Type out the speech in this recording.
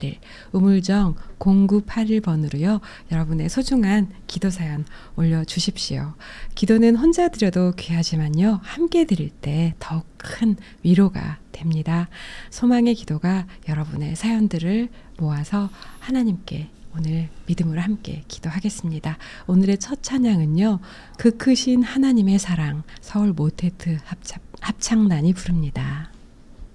우물정 0981번으로요. 여러분의 소중한 기도 사연 올려주십시오. 기도는 혼자 드려도 귀하지만요. 함께 드릴 때 더욱 큰 위로가 됩니다. 소망의 기도가 여러분의 사연들을 모아서 하나님께 오늘 믿음으로 함께 기도하겠습니다. 오늘의 첫 찬양은요. 그 크신 하나님의 사랑 서울 모테트 합창단이 부릅니다.